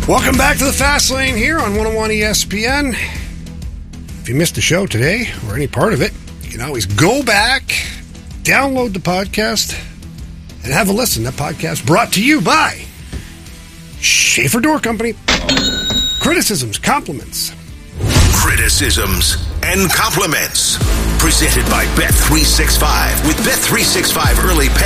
Welcome back to the Fast Lane here on 101 ESPN. If you missed the show today or any part of it, you can always go back, download the podcast, and have a listen. That podcast brought to you by Schaefer Door Company. Criticisms, compliments. Criticisms and compliments. Presented by Bet365 with Bet365 Early Pay.